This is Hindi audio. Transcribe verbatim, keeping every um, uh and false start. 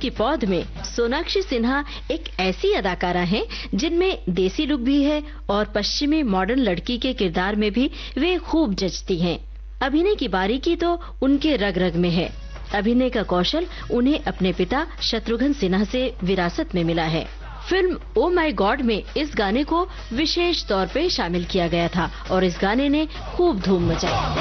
की पौध में सोनाक्षी सिन्हा एक ऐसी अदाकारा हैं जिनमें देसी लुक भी है और पश्चिमी मॉडर्न लड़की के किरदार में भी वे खूब जचती हैं। अभिनय की बारीकी तो उनके रग रग में है। अभिनय का कौशल उन्हें अपने पिता शत्रुघ्न सिन्हा से विरासत में मिला है। फिल्म ओ माय गॉड में इस गाने को विशेष तौर पे शामिल किया गया था और इस गाने ने खूब धूम मचाई।